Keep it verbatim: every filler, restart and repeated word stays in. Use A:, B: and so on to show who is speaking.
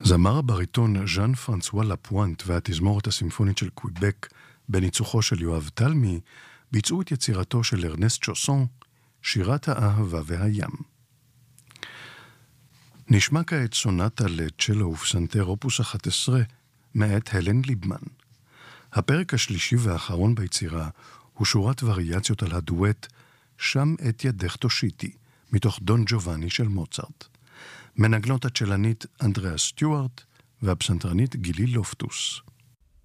A: זמר הבריטון ז'אן פרנסואה לפואנט והתזמורת הסימפונית של קוויבק בניצוחו של יואב תלמי ביצעו את יצירתו של ארנסט שוסון, שירת האהבה והים. נשמע כעת סונטה לצ'לו ופסנתר אופוס אחת עשרה מאת הלן ליבמן. הפרק השלישי והאחרון ביצירה הוא שורת וריאציות על הדואט שם את ידך תושיטי מתוך דון ג'ובאני של מוצרט. מנגנות הצ'לנית אנדריאה סטיוארט והפסנתרנית גילי לופטוס.